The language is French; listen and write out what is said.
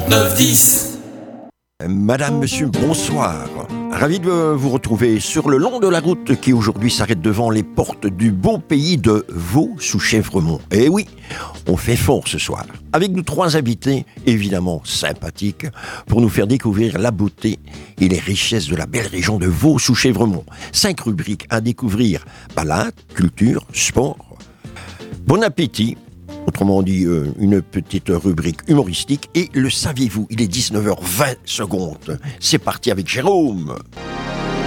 3910. Madame, monsieur, bonsoir. Ravi de vous retrouver sur le long de la route qui aujourd'hui s'arrête devant les portes du beau pays de Vaux-sous-Chèvremont. Eh oui, on fait fort ce soir. Avec nous 3 invités, évidemment sympathiques, pour nous faire découvrir la beauté et les richesses de la belle région de Vaux-sous-Chèvremont. 5 rubriques à découvrir: balade, culture, sport. Bon appétit. Autrement dit, une petite rubrique humoristique. Et le saviez-vous, il est 19h20. C'est parti avec Jérôme.